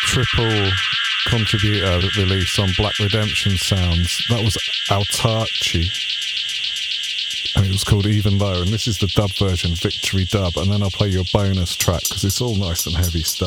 triple contributor release on Black Redemption Sounds. That was Altarchi, and it was called Even Though, and this is the dub version, Victory Dub, and then I'll play you a bonus track because it's all nice and heavy stuff.